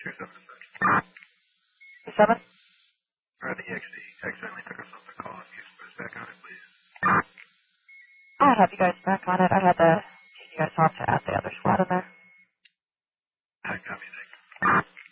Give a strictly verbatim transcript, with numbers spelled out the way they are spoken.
Two seven six. Seven? Uh, the X D. Accidentally took us off the call. Can you just put us back on it, please? I'll have you guys back on it. I had to you guys off to add the other squad in there. I copy that.